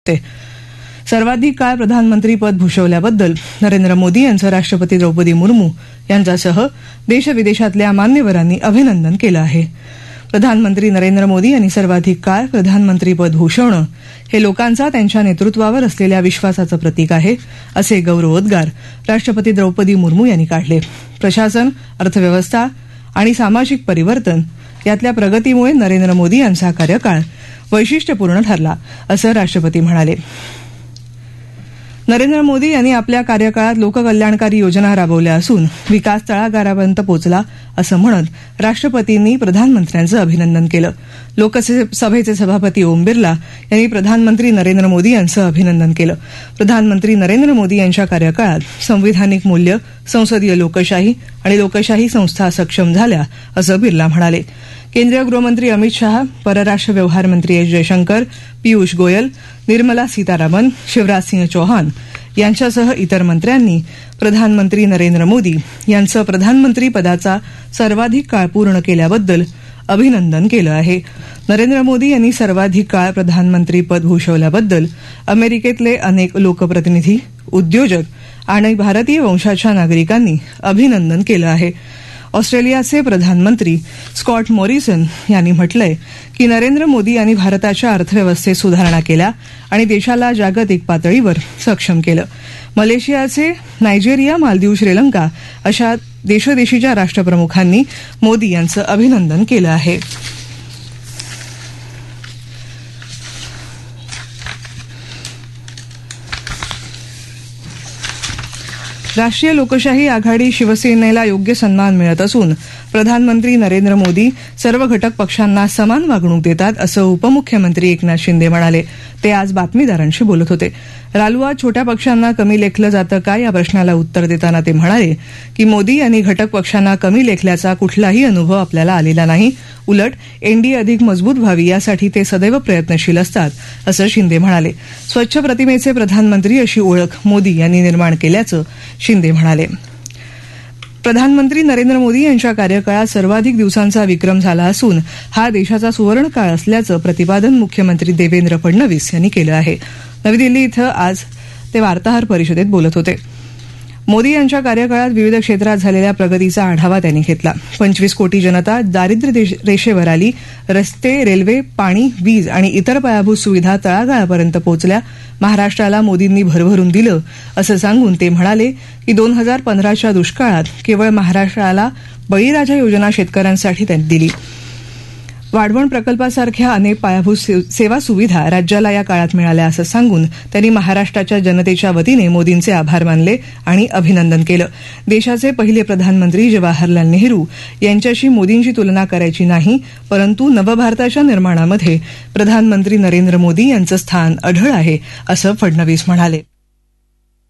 सर्वाधिक काळ प्रधानमंत्रीपद भूषवल्याबद्दल नरेंद्र मोदी यांचं राष्ट्रपती द्रौपदी मुर्मू यांच्यासह देशविदेशातल्या मान्यवरांनी अभिनंदन केलं आहे. प्रधानमंत्री नरेंद्र मोदी यांनी सर्वाधिक काळ प्रधानमंत्रीपद भूषवणं हे लोकांचा त्यांच्या नेतृत्वावर असलेल्या विश्वासाचं प्रतीक आहे, असे गौरवोद्गार राष्ट्रपती द्रौपदी मुर्मू यांनी काढले. प्रशासन, अर्थव्यवस्था आणि सामाजिक परिवर्तन यातल्या प्रगतीमुळे नरेंद्र मोदी यांचा कार्यकाळ वैशिष्ट्यपूर्ण ठरला, असं राष्ट्रपती म्हणाले. नरेंद्र मोदी यांनी आपल्या कार्यकाळात लोककल्याणकारी योजना राबवल्या असून विकास तळागाळापर्यंत पोहोचला, असं म्हणत राष्ट्रपतींनी प्रधानमंत्र्यांचं अभिनंदन केलं. लोकसभेचे सभापती ओम बिर्ला यांनी प्रधानमंत्री नरेंद्र मोदी यांचं अभिनंदन केलं. प्रधानमंत्री नरेंद्र मोदी यांच्या कार्यकाळात संविधानिक मूल्य, संसदीय लोकशाही आणि लोकशाही संस्था सक्षम झाल्या, असं बिर्ला म्हणाले. केंद्रीय गृहमंत्री अमित शहा, परराष्ट्र व्यवहार मंत्री एस जयशंकर, पियुष गोयल, निर्मला सीतारामन, शिवराज सिंह चौहान यांच्यासह इतर मंत्र्यांनी प्रधानमंत्री नरेंद्र मोदी यांचं प्रधानमंत्री पदाचा सर्वाधिक काळ पूर्ण केल्याबद्दल अभिनंदन केलं आहे. नरेंद्र मोदी यांनी सर्वाधिक काळ प्रधानमंत्रीपद भूषवल्याबद्दल अमेरिकेतले अनेक लोकप्रतिनिधी, उद्योजक आणि भारतीय वंशाच्या नागरिकांनी अभिनंदन केलं आहे. ऑस्ट्रेलियाचे प्रधानमंत्री स्कॉट मॉरिसन यांनी म्हटलंय की नरेंद्र मोदी यांनी भारताच्या अर्थव्यवस्थेत सुधारणा केल्या आणि देशाला जागतिक पातळीवर सक्षम केलं. मलेशियाचे, नायजेरिया, मालदीव, श्रीलंका अशा देशोदेशीच्या राष्ट्रप्रमुखांनी मोदी यांचं अभिनंदन केलं आहे. राष्ट्रीय लोकशाही आघाडी शिवसेनेला योग्य सन्मान मिळत असून प्रधानमंत्री नरेंद्र मोदी सर्व घटक पक्षांना समान वागणूक देतात, असं उपमुख्यमंत्री एकनाथ शिंदे म्हणाले. ते आज बातमीदारांशी बोलत होते. रालोआ छोट्या पक्षांना कमी लेखलं जातं का, या प्रश्नाला उत्तर देताना ते म्हणाले की मोदी यांनी घटक पक्षांना कमी लेखल्याचा कुठलाही अनुभव आपल्याला आलेला नाही. उलट एनडीए अधिक मजबूत व्हावी यासाठी ते सदैव प्रयत्नशील असतात, असं शिंदे म्हणाले. स्वच्छ प्रतिमेचे प्रधानमंत्री अशी ओळख मोदी यांनी निर्माण केल्याचं शिंदे म्हणाले. प्रधानमंत्री नरेंद्र मोदी यांच्या कार्यकाळात सर्वाधिक दिवसांचा विक्रम झाला असून हा देशाचा सुवर्णकाळ असल्याचं प्रतिपादन मुख्यमंत्री देवेंद्र फडणवीस यांनी केलं आहे. नवी दिल्ली इथं आज ते वार्ताहर परिषदेत बोलत होते. मोदी यांच्या कार्यकाळात विविध क्षेत्रात झालेल्या प्रगतीचा आढावा त्यांनी घेतला. 25 कोटी जनता दारिद्र्य रेषेवर आली. रस्ते, रेल्वे, पाणी, वीज आणि इतर पायाभूत सुविधा तळागाळापर्यंत पोहोचल्या. महाराष्ट्राला मोदींनी भरभरून दिलं, असं सांगून ते म्हणाले की 2015च्या दुष्काळात केवळ महाराष्ट्राला बळीराजा योजना शेतकऱ्यांसाठी त्यांनी दिली. वाढवण प्रकल्पासारख्या अनेक पायाभूत सेवा सुविधा राज्याला या काळात मिळाल्या, असं सांगून त्यांनी महाराष्ट्राच्या जनतेच्या वतीने मोदींचे आभार मानले आणि अभिनंदन केलं. देशाचे पहिले प्रधानमंत्री जवाहरलाल नेहरू यांच्याशी मोदींची तुलना करायची नाही, परंतु नवभारताच्या निर्माणामध्ये प्रधानमंत्री नरेंद्र मोदी यांचं स्थान अढळ आहे, असं फडणवीस म्हणाले.